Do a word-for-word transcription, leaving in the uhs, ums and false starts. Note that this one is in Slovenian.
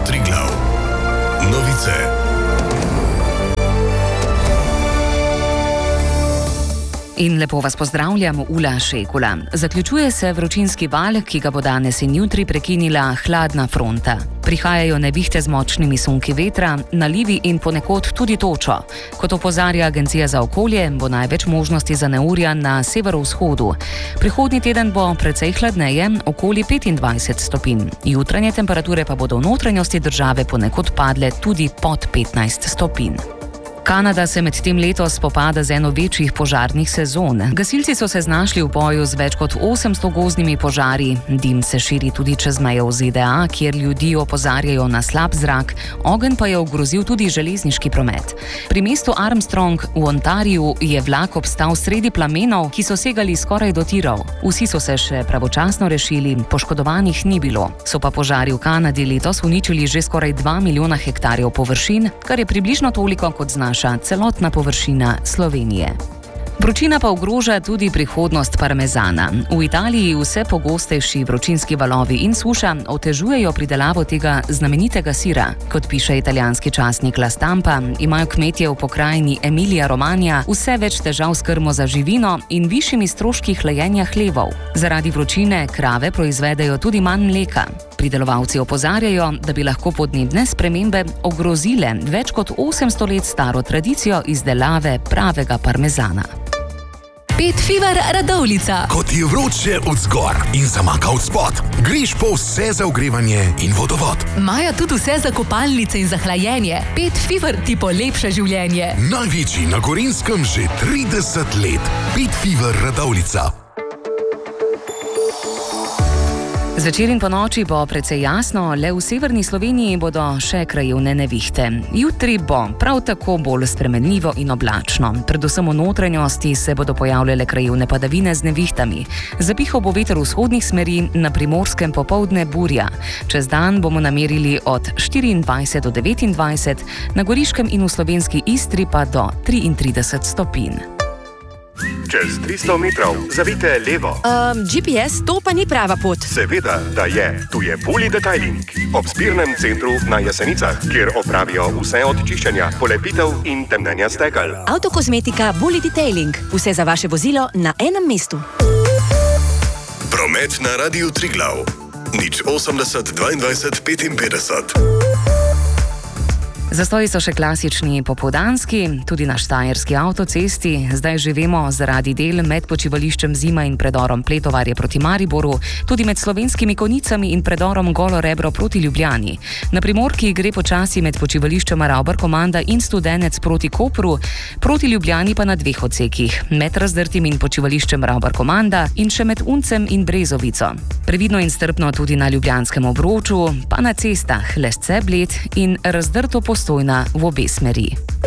Triglav. Novice. In lepo vas pozdravljam, Ula Šekula. Zaključuje se vročinski val, ki ga bo danes in jutri prekinila hladna fronta. Prihajajo nevihte z močnimi sunki vetra, nalivi in ponekod tudi točo. Kot opozarja Agencija za okolje, bo največ možnosti za neurja na severovzhodu. Prihodnji teden bo precej hladneje, okoli petindvajset stopinj. Jutranje temperature pa bodo v notranjosti države ponekod padle tudi pod petnajst stopinj. Kanada se med tem letos spopada z eno večjih požarnih sezon. Gasilci so se znašli v boju z več kot osemsto gozdnimi požari. Dim se širi tudi čez mejo v Z D A, kjer ljudi opozarjajo na slab zrak, ogenj pa je ogrozil tudi železniški promet. Pri mestu Armstrong v Ontariju je vlak obstal sredi plamenov, ki so segali skoraj do tirov. Vsi so se še pravočasno rešili, poškodovanih ni bilo. So pa požari v Kanadi letos uničili že skoraj dva milijona hektarjev površin, kar je približno toliko kot znaša celotna površina Slovenije. Vročina pa ogroža tudi prihodnost parmezana. V Italiji vse pogostejši vročinski valovi in suša otežujejo pridelavo tega znamenitega sira. Kot piše italijanski časnik La Stampa, imajo kmetje v pokrajini Emilia Romagna vse več težav s krmo za živino in višjimi stroški hlajenja hlevov. Zaradi vročine krave proizvedejo tudi manj mleka. Pridelovalci opozarjajo, da bi lahko podnebne spremembe ogrozile več kot osemsto let staro tradicijo izdelave pravega parmezana. Pet Fever Radovljica. Kot je vroče od zgor in zamaka od spod, greš po vse za ogrevanje in vodovod. Maja tudi vse za kopalnice in za hlajenje. Pet Fever ti polepša življenje. Največji na Gorenjskem že trideset let. Pet Fever Radovljica. Zvečer in ponoči bo precej jasno, le v severni Sloveniji bodo še krajevne nevihte. Jutri bo prav tako bolj spremenljivo in oblačno. Predvsem v notranjosti se bodo pojavljale krajevne padavine z nevihtami. Zapihal bo veter vzhodnih smeri, na Primorskem popoldne burja. Čez dan bomo namerili od štiriindvajset do devetindvajset, na Goriškem in v slovenski Istri pa do triintrideset stopinj. Čez tristo metrov zavijte levo. Um, G P S, to pa ni prava pot. Seveda, da je. Tu je Bully Detailing. Ob zbirnem centru na Jesenicah, kjer opravijo vse od čiščenja, polepitev in temnenja stekel. Avtokozmetika Bully Detailing. Vse za vaše vozilo na enem mestu. Promet na Radiu Triglav. Nič osemdeset dvaindvajset petinpetdeset. Zastoji so še klasični popoldanski, tudi na štajerski avtocesti. Zdaj že vemo, zaradi del med počivališčem Zima in predorom Pletovarje proti Mariboru, tudi med Slovenskimi Konicami in predorom Golo Rebro proti Ljubljani. Na Primorki gre počasi med počivališčem Ravbar Komanda in Studenec proti Kopru, proti Ljubljani pa na dveh odsekih, med Razdrtim in počivališčem Ravbar Komanda in še med Uncem in Brezovico. Previdno in strpno tudi na Ljubljanskem obroču, pa na cestah Lesce, Bled in Razdrto Postojna v obe smeri.